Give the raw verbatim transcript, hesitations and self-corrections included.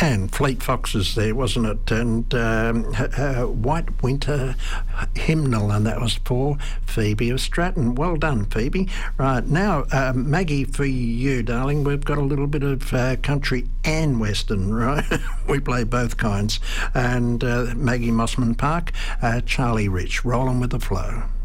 And Fleet Foxes there, wasn't it? And um, uh, White Winter Hymnal, and that was for Phoebe of Stratton. Well done, Phoebe. Right, now, uh, Maggie, for you, darling, we've got a little bit of uh, country and western, right? We play both kinds. And uh, Maggie Mossman Park, uh, Charlie Rich, Rolling with the Flow.